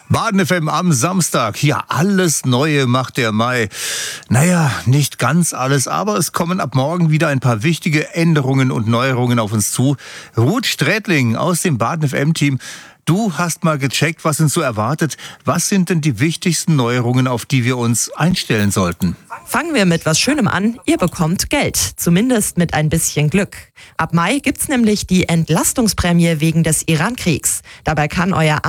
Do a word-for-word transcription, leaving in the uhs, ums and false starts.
Baden F M am Samstag. Ja, alles Neue macht der Mai. Naja, nicht ganz alles, aber es kommen ab morgen wieder ein paar wichtige Änderungen und Neuerungen auf uns zu. Ruth Strätling aus dem Baden F M-Team. Du hast mal gecheckt, was uns so erwartet. Was sind denn die wichtigsten Neuerungen, auf die wir uns einstellen sollten? Fangen wir mit was Schönem an. Ihr bekommt Geld, zumindest mit ein bisschen Glück. Ab Mai gibt's nämlich die Entlastungsprämie wegen des Iran-Kriegs. Dabei kann euer